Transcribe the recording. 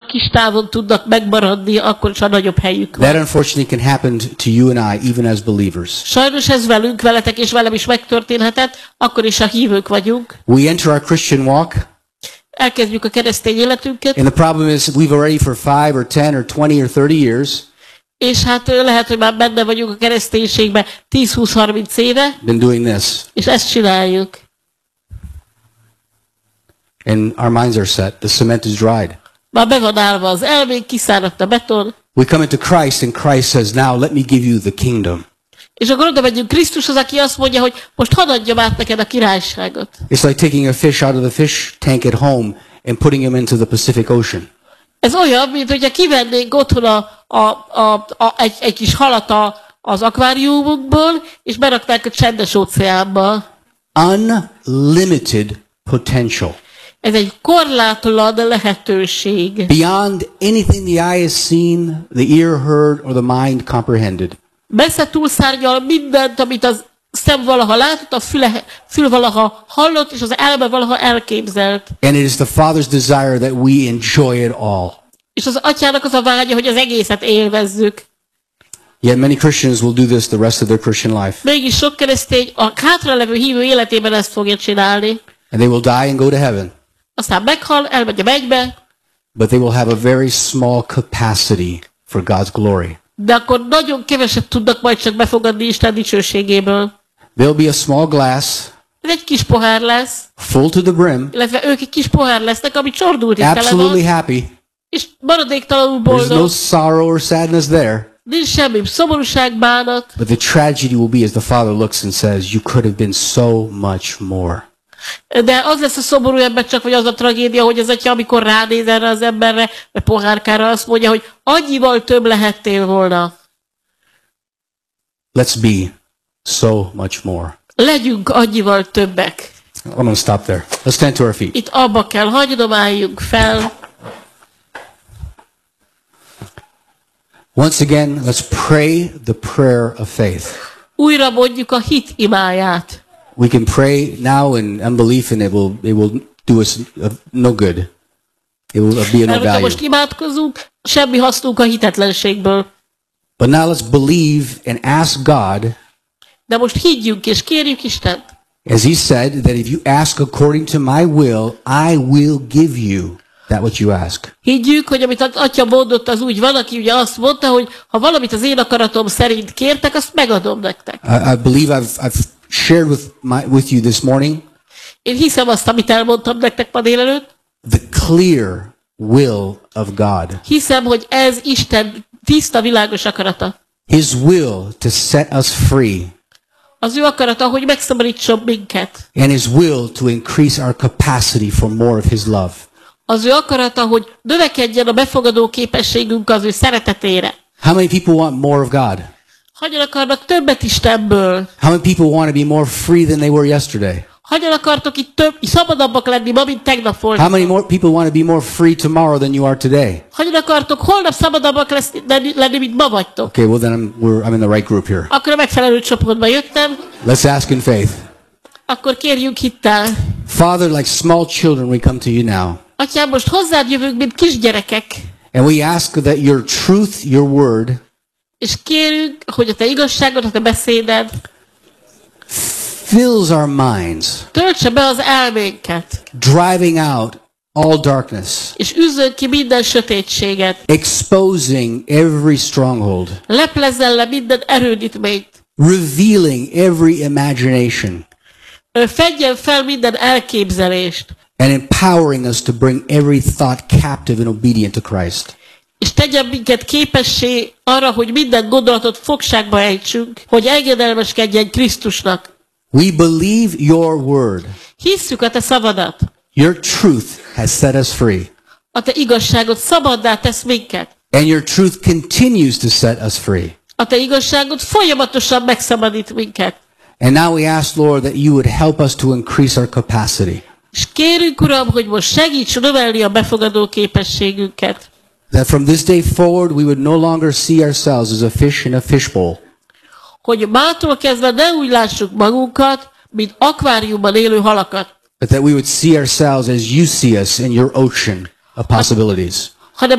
kis távon tudnak megmaradni, akkor is a nagyobb helyük van. That unfortunately can happen to you and I, even as believers. Sajnos ez velünk, veletek és velem is megtörténhetett, akkor is a hívők vagyunk. We enter our Christian walk, Elkezdjük a keresztény életünket, and the problem is we've already for 5 or 10 or 20 or 30 years és hát lehet, hogy már benne vagyunk a kereszténységben 10-20-30 éve, been doing this. és ezt csináljuk. And our minds are set. The cement is dried. Már be van állva az elménk, kiszáradt a beton, We come into Christ, and Christ says, now let me give you the kingdom. és akkor oda megyünk Krisztushoz, aki azt mondja, hogy most hadd adjam át neked a királyságot. It's like taking a fish out of the fish tank at home and putting him into the Pacific Ocean. Ez olyan, mint hogyha kivennénk otthon egy kis halat az akváriumunkból, és beraknánk a csendes óceánba. Unlimited potential. Ez egy korlátlan lehetőség. Beyond anything the eye has seen, the ear heard, or the mind comprehended. Messze túlszárnyal mindent, amit az szem valaha látott, a fül valaha hallott, és az elme valaha elképzelt. And it is the Father's desire that we enjoy it all. És az atyának az a vágya, hogy az egészet élvezzük. Yet many Christians will do this the rest of their Christian life. Mégis sok keresztény a hátralevő hívő életében ezt fogja csinálni. And they will die and go to heaven. Aztán meghal, elmegy a mennybe, But they will have a very small capacity for God's glory. de akkor nagyon keveset tudnak majd csak befogadni Isten dicsőségéből. There'll be a small glass, Ez egy kis pohár lesz, full to the brim, illetve ők egy kis pohár lesznek, ami csordultig tele absolutely van, happy. és maradéktalanul There's no boldog. sorrow or sadness there. Nincs semmi szomorúság, bánat, But the tragedy will be as the Father looks and says, you could have been so much more. de az lesz a szomorú ember csak, vagy az a tragédia, hogy az atya, amikor ránéz erre az emberre, vagy pohárkára, azt mondja, hogy annyival több lehettél volna. Let's be so much more. Legyünk annyival többek. I'm going to stop there. Let's stand to our feet. Itt abba kell hagynom, álljunk fel. Once again, let's pray the prayer of faith. Újra mondjuk a hit imáját. We can pray now in unbelief and it will do us no good. It will be of no Mert ha value. most imádkozunk, semmi hasznunk a hitetlenségből. But now let's believe and ask God, De most higgyünk és kérjük Istent. as he said, that if you ask according to my will, I will give you that what you ask. Higgyük, hogy amit az atya mondott, az úgy van, aki ugye azt mondta, hogy ha valamit az én akaratom szerint kértek, azt megadom nektek. I believe I've shared with you this morning Én hiszem azt, amit elmondtam nektek ma délelőtt. the clear will of God. Hiszem, hogy ez Isten tiszta, világos akarata. His will to set us free, Az ő akarata, hogy megszabadítson minket. and his will to increase our capacity for more of his love. Az ő akarata, hogy növekedjen a befogadó képességünk az ő szeretetére. How many people want more of God? Hogyan akarnak többet Istenből? How many people want to be more free than they were yesterday? Hogyan akartok itt szabadabbak lenni ma, mint tegnap How voltak? many more people want to be more free tomorrow than you are today? Hogyan akartok holnap szabadabbak lenni, mint ma vagytok? Okay, well then I'm in the right group here. Akkor a megfelelő csoportba jöttem, Let's ask in faith. akkor kérjünk hittel. Father, like small children, we come to you now. Atyám, most hozzád jövünk, mint kisgyerekek, And we ask that your truth, your word, és kérünk, hogy a te igazságod, a te beszéded fills our minds, töltse be az elménket, driving out all darkness, és üzzön ki minden sötétséget, exposing every stronghold, leplezzen le minden erődítményt, revealing every imagination, fedjen fel minden elképzelést, and empowering us to bring every thought captive and obedient to Christ. és tegyen minket képessé arra, hogy minden gondolatot fogságba ejtsünk, hogy engedelmeskedjen Krisztusnak. We believe your word. Hisszük a te szavadat. Your truth has set us free. A te igazságod szabaddá tesz minket. And your truth continues to set us free. A te igazságod folyamatosan megszabadít minket. And now we ask, Lord, that you would help us to increase our capacity. És kérünk, Uram, hogy most segíts növelni a befogadó képességünket. That from this day forward we would no longer see ourselves as a fish in a fishbowl. Hogy mától kezdve ne úgy lássuk magunkat, mint akváriumban élő halakat, But that we would see ourselves as you see us in your ocean of possibilities.